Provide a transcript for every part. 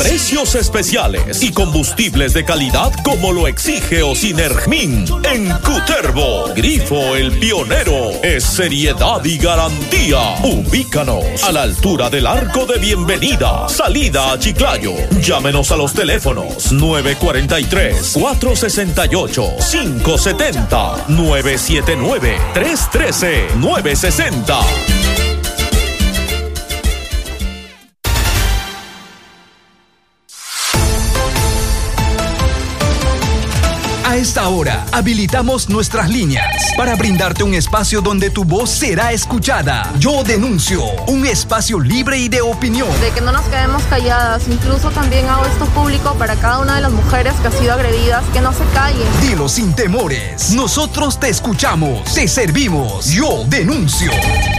Precios especiales y combustibles de calidad como lo exige Osinergmin. En Cutervo, Grifo el Pionero es seriedad y garantía. Ubícanos a la altura del Arco de Bienvenida, salida a Chiclayo. Llámenos a los teléfonos 943-468-570, 979-313-960. A esta hora, habilitamos nuestras líneas para brindarte un espacio donde tu voz será escuchada. Yo denuncio, un espacio libre y de opinión. De que no nos quedemos calladas, incluso también hago esto público para cada una de las mujeres que ha sido agredidas, que no se callen. Dilo sin temores, nosotros te escuchamos, te servimos. Yo denuncio.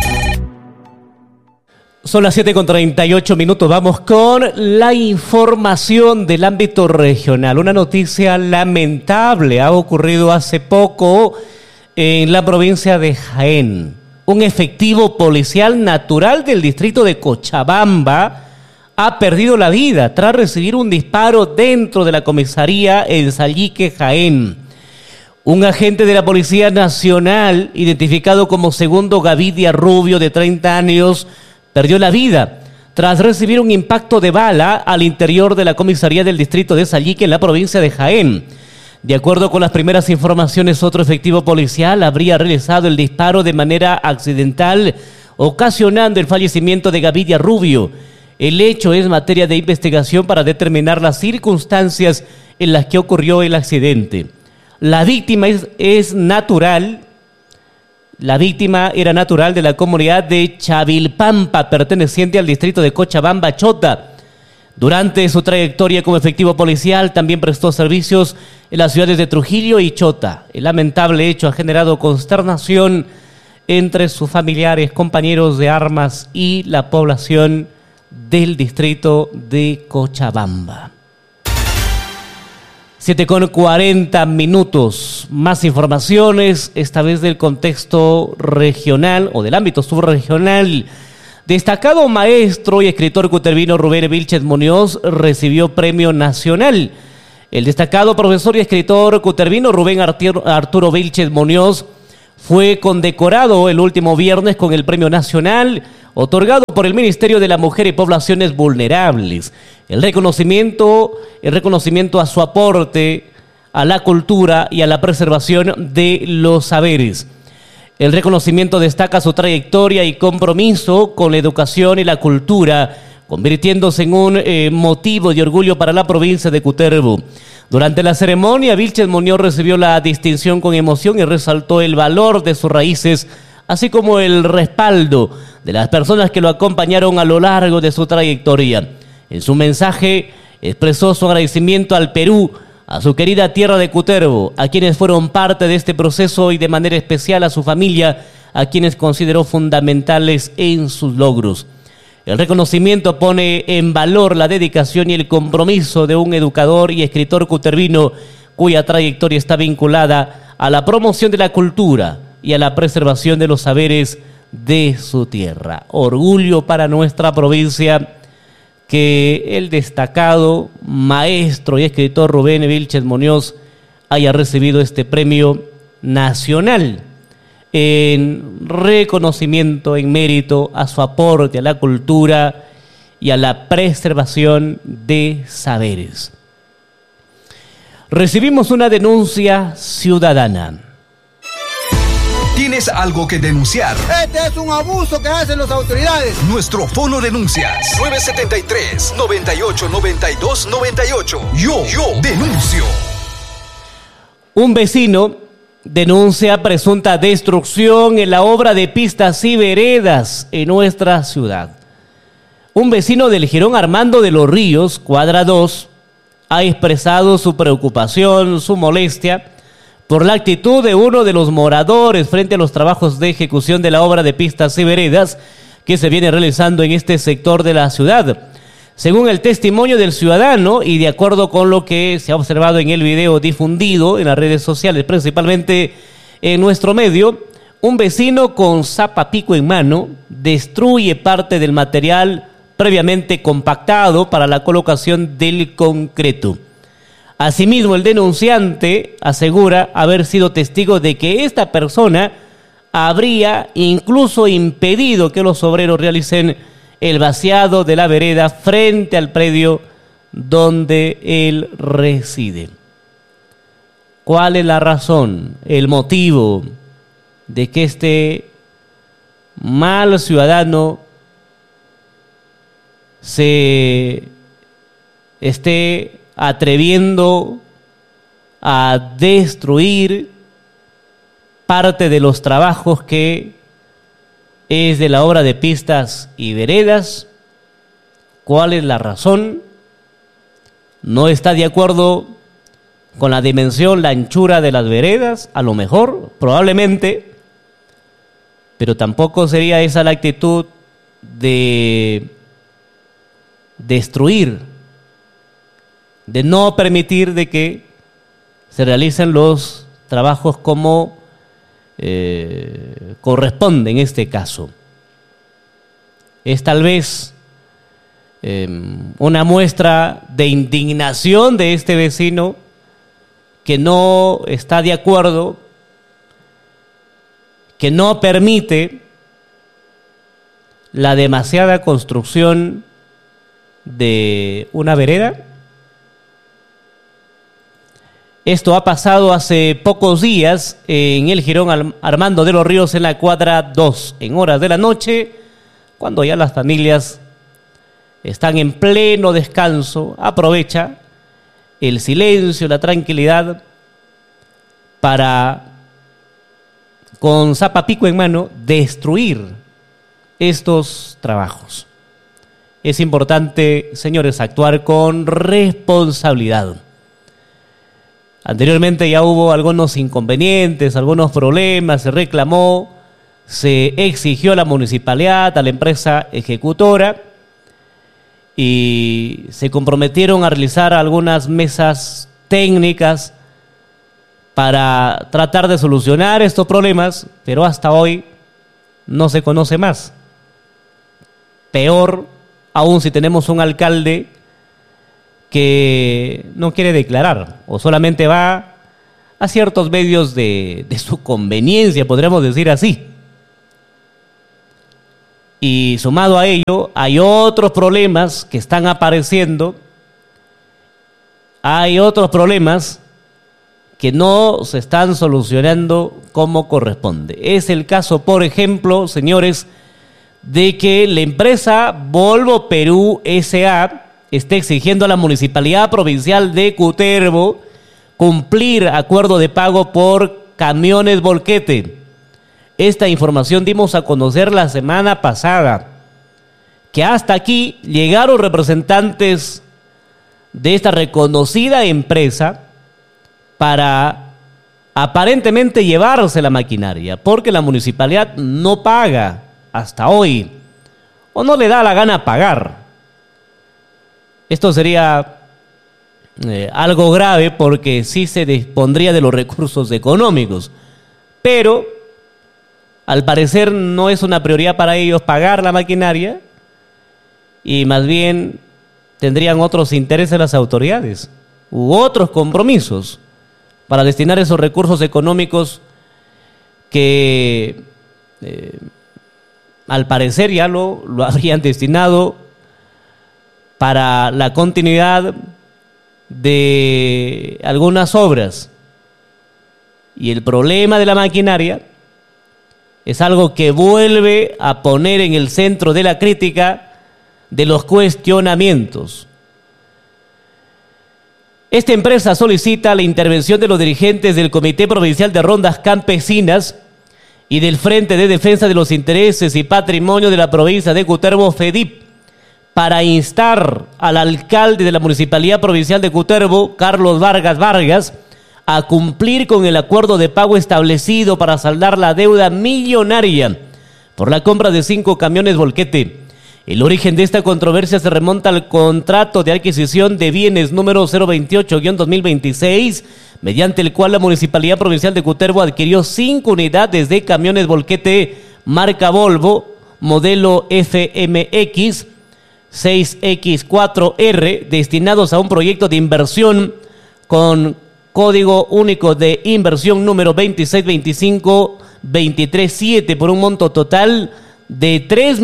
Son las 7:38. Vamos con la información del ámbito regional. Una noticia lamentable ha ocurrido hace poco en la provincia de Jaén. Un efectivo policial natural del distrito de Cochabamba ha perdido la vida tras recibir un disparo dentro de la comisaría en Sallique, Jaén. Un agente de la Policía Nacional, identificado como Segundo Gavidia Rubio, de 30 años, perdió la vida tras recibir un impacto de bala al interior de la comisaría del distrito de Sallique en la provincia de Jaén. De acuerdo con las primeras informaciones, otro efectivo policial habría realizado el disparo de manera accidental, ocasionando el fallecimiento de Gavidia Rubio. El hecho es materia de investigación para determinar las circunstancias en las que ocurrió el accidente. La víctima es natural. La víctima era natural de la comunidad de Chavilpampa, perteneciente al distrito de Cochabamba, Chota. Durante su trayectoria como efectivo policial, también prestó servicios en las ciudades de Trujillo y Chota. El lamentable hecho ha generado consternación entre sus familiares, compañeros de armas y la población del distrito de Cochabamba. 7:40. Más informaciones, esta vez del contexto regional o del ámbito subregional. Destacado maestro y escritor cutervino Rubén Vilches Muñoz recibió premio nacional. El destacado profesor y escritor cutervino Rubén Arturo Vilches Muñoz fue condecorado el último viernes con el premio nacional otorgado por el Ministerio de la Mujer y Poblaciones Vulnerables. El reconocimiento a su aporte a la cultura y a la preservación de los saberes. El reconocimiento destaca su trayectoria y compromiso con la educación y la cultura, convirtiéndose en un motivo de orgullo para la provincia de Cutervo. Durante la ceremonia, Vilches Muñoz recibió la distinción con emoción y resaltó el valor de sus raíces, así como el respaldo de las personas que lo acompañaron a lo largo de su trayectoria. En su mensaje expresó su agradecimiento al Perú, a su querida tierra de Cutervo, a quienes fueron parte de este proceso y de manera especial a su familia, a quienes consideró fundamentales en sus logros. El reconocimiento pone en valor la dedicación y el compromiso de un educador y escritor cutervino cuya trayectoria está vinculada a la promoción de la cultura y a la preservación de los saberes de su tierra. Orgullo para nuestra provincia que el destacado maestro y escritor Rubén Vilches Muñoz haya recibido este premio nacional en reconocimiento, en mérito a su aporte a la cultura y a la preservación de saberes. Recibimos una denuncia ciudadana. ¿Tienes algo que denunciar? Este es un abuso que hacen las autoridades. Nuestro fono denuncias 973-98-92-98. Yo denuncio. Un vecino denuncia presunta destrucción en la obra de pistas y veredas en nuestra ciudad. Un vecino del Jirón Armando de los Ríos, cuadra 2, ha expresado su preocupación, su molestia por la actitud de uno de los moradores frente a los trabajos de ejecución de la obra de pistas y veredas que se viene realizando en este sector de la ciudad. Según el testimonio del ciudadano y de acuerdo con lo que se ha observado en el video difundido en las redes sociales, principalmente en nuestro medio, un vecino con zapapico en mano destruye parte del material previamente compactado para la colocación del concreto. Asimismo, el denunciante asegura haber sido testigo de que esta persona habría incluso impedido que los obreros realicen el vaciado de la vereda frente al predio donde él reside. ¿Cuál es la razón, el motivo de que este mal ciudadano se esté atreviendo a destruir parte de los trabajos que es de la obra de pistas y veredas? ¿Cuál es la razón? ¿No está de acuerdo con la dimensión, la anchura de las veredas? A lo mejor, probablemente, pero tampoco sería esa la actitud de destruir, de no permitir de que se realicen los trabajos como corresponde en este caso. Es tal vez una muestra de indignación de este vecino que no está de acuerdo, que no permite la demasiada construcción de una vereda. Esto ha pasado hace pocos días en el Jirón Armando de los Ríos, en la cuadra 2, en horas de la noche, cuando ya las familias están en pleno descanso. Aprovecha el silencio, la tranquilidad para, con zapapico en mano, destruir estos trabajos. Es importante, señores, actuar con responsabilidad. Anteriormente ya hubo algunos inconvenientes, algunos problemas, se reclamó, se exigió a la municipalidad, a la empresa ejecutora, y se comprometieron a realizar algunas mesas técnicas para tratar de solucionar estos problemas, pero hasta hoy no se conoce más. Peor aún si tenemos un alcalde que no quiere declarar o solamente va a ciertos medios de su conveniencia, podríamos decir así. Y sumado a ello, hay otros problemas que están apareciendo, hay otros problemas que no se están solucionando como corresponde. Es el caso, por ejemplo, señores, de que la empresa Volvo Perú S.A. está exigiendo a la Municipalidad Provincial de Cutervo cumplir acuerdo de pago por camiones volquete. Esta información dimos a conocer la semana pasada, que hasta aquí llegaron representantes de esta reconocida empresa para aparentemente llevarse la maquinaria, porque la municipalidad no paga hasta hoy, o no le da la gana pagar. Esto sería algo grave porque sí se dispondría de los recursos económicos, pero al parecer no es una prioridad para ellos pagar la maquinaria y más bien tendrían otros intereses las autoridades u otros compromisos para destinar esos recursos económicos que al parecer ya lo habrían destinado para la continuidad de algunas obras. Y el problema de la maquinaria es algo que vuelve a poner en el centro de la crítica, de los cuestionamientos. Esta empresa solicita la intervención de los dirigentes del Comité Provincial de Rondas Campesinas y del Frente de Defensa de los Intereses y Patrimonio de la provincia de Cutervo, FEDIP, para instar al alcalde de la Municipalidad Provincial de Cutervo, Carlos Vargas, a cumplir con el acuerdo de pago establecido para saldar la deuda millonaria por la compra de 5 camiones volquete. El origen de esta controversia se remonta al contrato de adquisición de bienes número 028-2026, mediante el cual la Municipalidad Provincial de Cutervo adquirió 5 unidades de camiones volquete marca Volvo, modelo FMX, 6X4R destinados a un proyecto de inversión con código único de inversión número 2625237 por un monto total de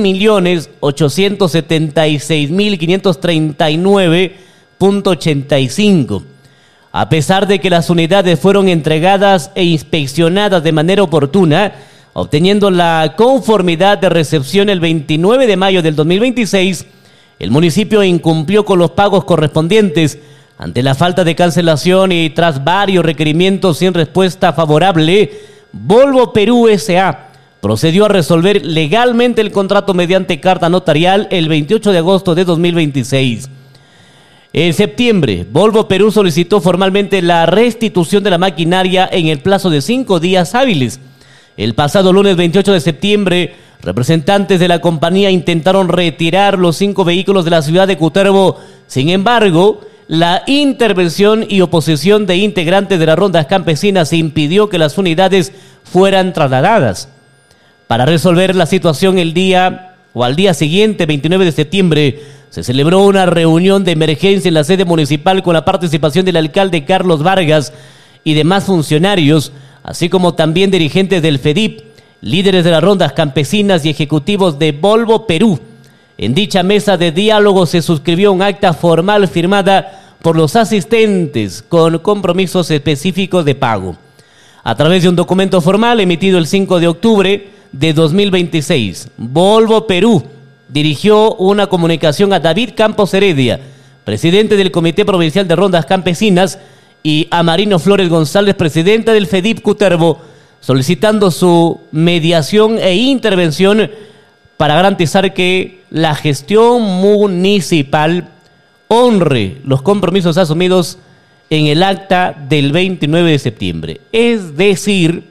3.876.539.85. A pesar de que las unidades fueron entregadas e inspeccionadas de manera oportuna, obteniendo la conformidad de recepción el 29 de mayo del 2026, el municipio incumplió con los pagos correspondientes. Ante la falta de cancelación y tras varios requerimientos sin respuesta favorable, Volvo Perú S.A. procedió a resolver legalmente el contrato mediante carta notarial el 28 de agosto de 2026. En septiembre, Volvo Perú solicitó formalmente la restitución de la maquinaria en el plazo de 5 días hábiles. El pasado lunes 28 de septiembre, representantes de la compañía intentaron retirar los 5 vehículos de la ciudad de Cutervo. Sin embargo, la intervención y oposición de integrantes de las rondas campesinas impidió que las unidades fueran trasladadas. Para resolver la situación al día siguiente, 29 de septiembre, se celebró una reunión de emergencia en la sede municipal con la participación del alcalde Carlos Vargas y demás funcionarios, así como también dirigentes del FEDIP, líderes de las rondas campesinas y ejecutivos de Volvo Perú. En dicha mesa de diálogo se suscribió un acta formal firmada por los asistentes con compromisos específicos de pago. A través de un documento formal emitido el 5 de octubre de 2026, Volvo Perú dirigió una comunicación a David Campos Heredia, presidente del Comité Provincial de Rondas Campesinas, y a Marino Flores González, presidente del FEDIP Cutervo, solicitando su mediación e intervención para garantizar que la gestión municipal honre los compromisos asumidos en el acta del 29 de septiembre. Es decir,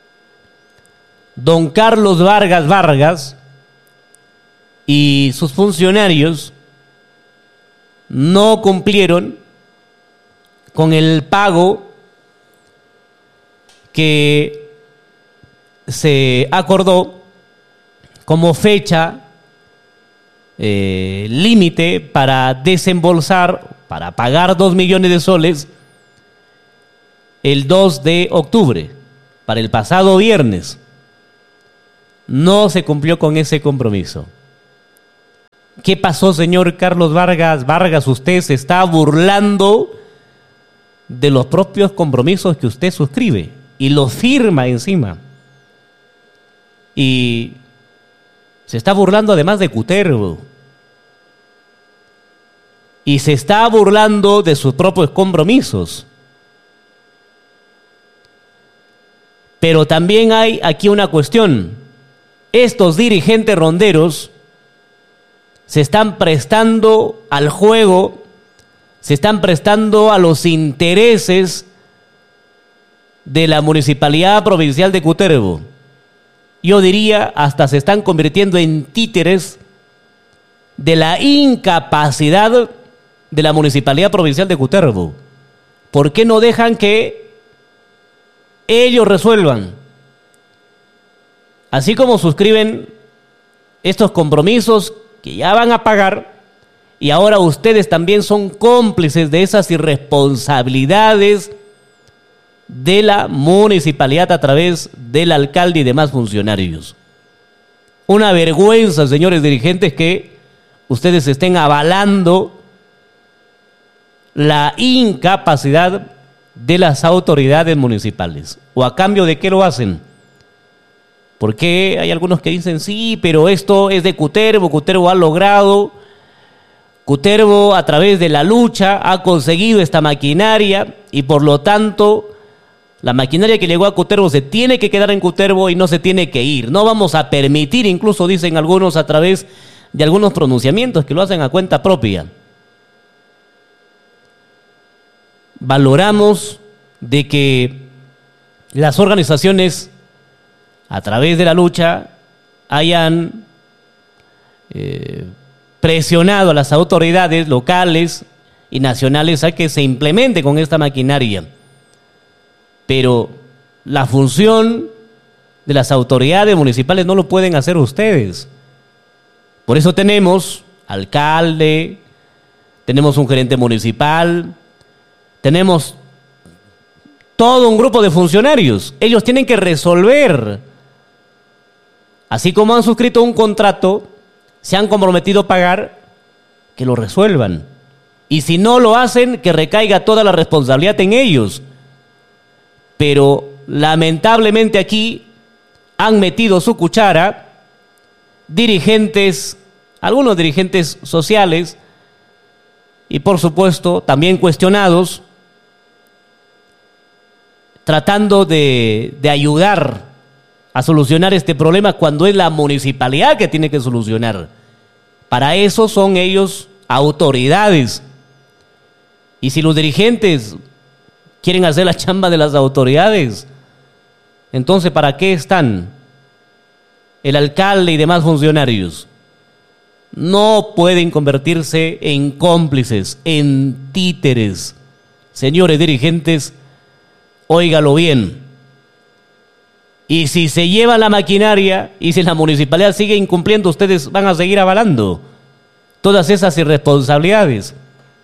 don Carlos Vargas y sus funcionarios no cumplieron con el pago que se acordó como fecha límite para desembolsar, para pagar 2 millones de soles el 2 de octubre, para el pasado viernes. No se cumplió con ese compromiso. ¿Qué pasó, señor Carlos Vargas? Vargas, usted se está burlando de los propios compromisos que usted suscribe y los firma encima. Y se está burlando además de Cutervo. Y se está burlando de sus propios compromisos. Pero también hay aquí una cuestión. Estos dirigentes ronderos se están prestando al juego, se están prestando a los intereses de la Municipalidad Provincial de Cutervo. Yo diría, hasta se están convirtiendo en títeres de la incapacidad de la Municipalidad Provincial de Cutervo. ¿Por qué no dejan que ellos resuelvan? Así como suscriben estos compromisos que ya van a pagar, y ahora ustedes también son cómplices de esas irresponsabilidades de la municipalidad a través del alcalde y demás funcionarios. Una vergüenza, señores dirigentes, que ustedes estén avalando la incapacidad de las autoridades municipales. ¿O a cambio de qué lo hacen? Porque hay algunos que dicen, sí, pero esto es de Cutervo, Cutervo ha logrado, Cutervo a través de la lucha ha conseguido esta maquinaria y por lo tanto la maquinaria que llegó a Cutervo se tiene que quedar en Cutervo y no se tiene que ir. No vamos a permitir, incluso dicen algunos a través de algunos pronunciamientos que lo hacen a cuenta propia. Valoramos de que las organizaciones a través de la lucha hayan presionado a las autoridades locales y nacionales a que se implemente con esta maquinaria. Pero la función de las autoridades municipales no lo pueden hacer ustedes. Por eso tenemos alcalde, tenemos un gerente municipal, tenemos todo un grupo de funcionarios. Ellos tienen que resolver. Así como han suscrito un contrato, se han comprometido a pagar, que lo resuelvan. Y si no lo hacen, que recaiga toda la responsabilidad en ellos. Pero lamentablemente aquí han metido su cuchara dirigentes, algunos dirigentes sociales, y por supuesto también cuestionados, tratando de ayudar a solucionar este problema cuando es la municipalidad que tiene que solucionar. Para eso son ellos autoridades. Y si los dirigentes quieren hacer la chamba de las autoridades, entonces ¿para qué están el alcalde y demás funcionarios? No pueden convertirse en cómplices, en títeres. Señores dirigentes, óigalo bien. Y si se lleva la maquinaria y si la municipalidad sigue incumpliendo, ustedes van a seguir avalando todas esas irresponsabilidades.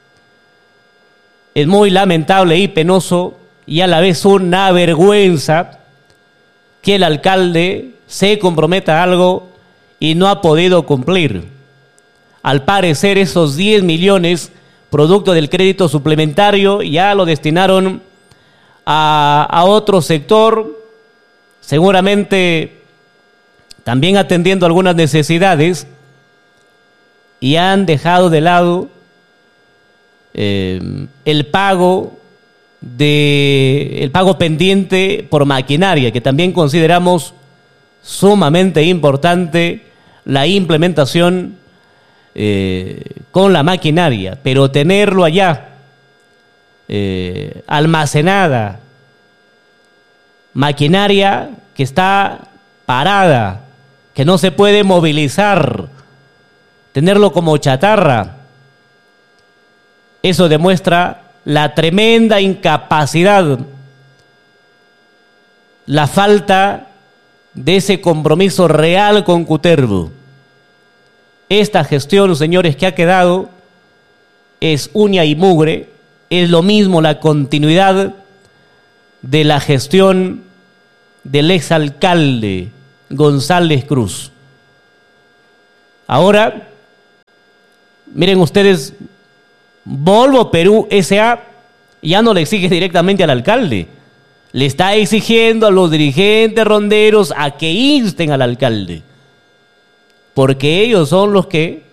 Es muy lamentable y penoso y a la vez una vergüenza que el alcalde se comprometa a algo y no ha podido cumplir. Al parecer esos 10 millones producto del crédito suplementario ya lo destinaron a otro sector, seguramente también atendiendo algunas necesidades, y han dejado de lado el pago pendiente por maquinaria, que también consideramos sumamente importante la implementación con la maquinaria, pero tenerlo allá almacenada, maquinaria que está parada, que no se puede movilizar, tenerlo como chatarra, eso demuestra la tremenda incapacidad, la falta de ese compromiso real con Cutervo. Esta gestión, señores, que ha quedado es uña y mugre, es lo mismo la continuidad de la gestión del exalcalde González Cruz. Ahora, miren ustedes, Volvo Perú S.A. ya no le exige directamente al alcalde, le está exigiendo a los dirigentes ronderos a que insten al alcalde, porque ellos son los que